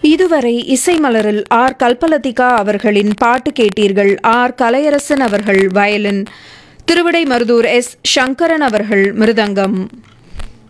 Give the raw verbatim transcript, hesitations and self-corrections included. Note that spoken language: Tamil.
இதுவரை இசைமலரில் ஆர் கல்பலதிகா அவர்களின் பாட்டு கேட்டீர்கள். ஆர் கலையரசன் அவர்கள் வயலின், திருவிடைமருதூர் எஸ் சங்கரன் அவர்கள் மிருதங்கம்.